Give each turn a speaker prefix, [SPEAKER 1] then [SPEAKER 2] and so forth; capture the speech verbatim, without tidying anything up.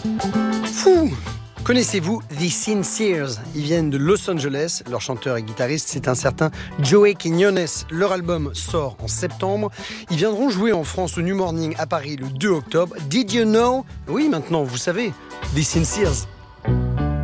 [SPEAKER 1] Fou. Connaissez-vous The Sinceres? Ils viennent de Los Angeles. Leur chanteur et guitariste, c'est un certain Joey Quiñones. Leur album sort en septembre. Ils viendront jouer en France au New Morning à Paris le deux octobre. Did you know? Oui, maintenant, vous savez. The Sinceres.